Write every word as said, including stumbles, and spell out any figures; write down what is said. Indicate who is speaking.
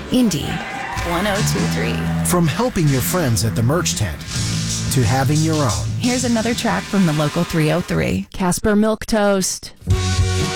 Speaker 1: Indy one oh two three.
Speaker 2: From helping your friends at the merch tent to having your own.
Speaker 1: Here's another track from the local three oh three. Casper Milk Toast.